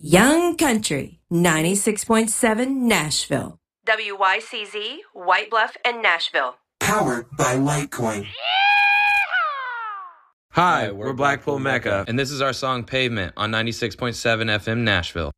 Young Country, 96.7 Nashville. WYCZ, White Bluff, and Nashville. Powered by Litecoin. Hi, we're Blackpool Mecca, and this is our song Pavement on 96.7 FM Nashville.